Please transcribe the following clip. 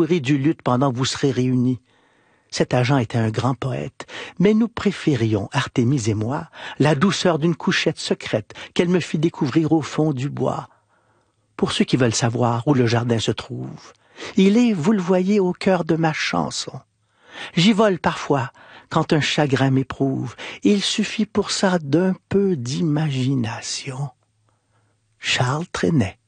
jouirez du luth pendant que vous serez réunis. Cet agent était un grand poète, mais nous préférions, Artémise et moi, la douceur d'une couchette secrète qu'elle me fit découvrir au fond du bois. Pour ceux qui veulent savoir où le jardin se trouve, il est, vous le voyez, au cœur de ma chanson. J'y vole parfois, quand un chagrin m'éprouve. Il suffit pour ça d'un peu d'imagination. Charles Trenet.